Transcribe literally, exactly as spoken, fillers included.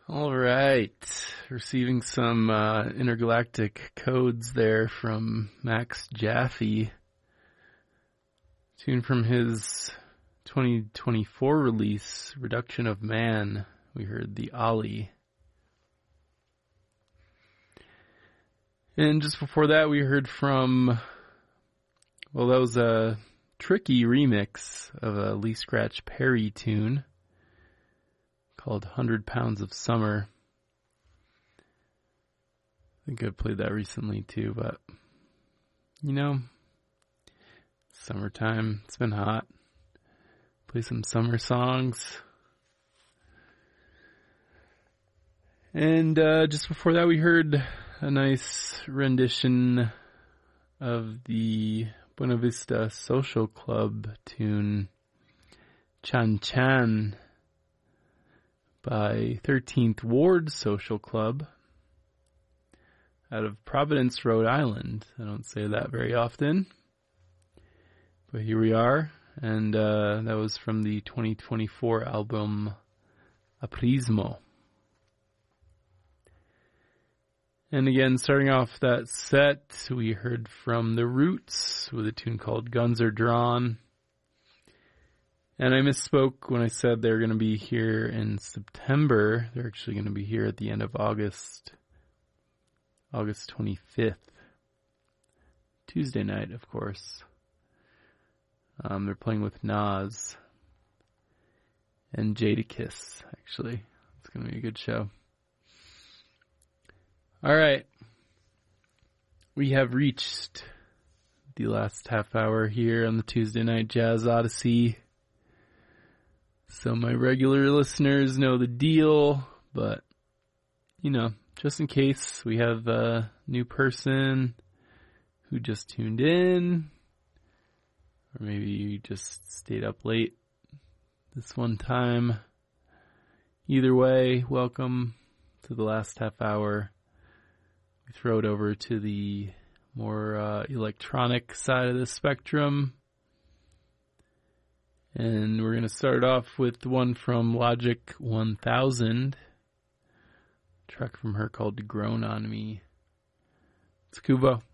All right. Receiving some uh, intergalactic codes there from Max Jaffe. Tune from his twenty twenty-four release, Reduction of Man. We heard the Ollie. And just before that, we heard from, well, that was a tricky remix of a Lee Scratch Perry tune called one hundred pounds of Summer. I think I played that recently too, but, you know, summertime, it's been hot. Play some summer songs. And uh, just before that, we heard a nice rendition of the Buena Vista Social Club tune, Chan Chan, by thirteenth Ward Social Club out of Providence, Rhode Island. I don't say that very often, but here we are. And uh, that was from the twenty twenty-four album Aprismo. And again, starting off that set, we heard from The Roots with a tune called Guns Are Drawn. And I misspoke when I said they're going to be here in September. They're actually going to be here at the end of August, August twenty-fifth. Tuesday night, of course. Um, they're playing with Nas and Jadakiss, actually. It's going to be a good show. All right. We have reached the last half hour here on the Tuesday Night Jazz Odyssey. So my regular listeners know the deal, but, you know, just in case we have a new person who just tuned in, or maybe you just stayed up late this one time. Either way, welcome to the last half hour. We throw it over to the more uh, electronic side of the spectrum. And we're going to start off with one from Logic one thousand. A track from her called Grown on Me. It's Kubo.